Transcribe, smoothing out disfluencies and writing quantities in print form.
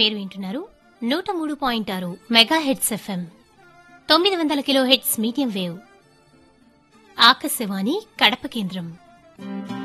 మీరు వింటున్నారు 103.6 megahertz FM, 900 kilohertz medium wave, Akashvani Kadapa కేంద్రం.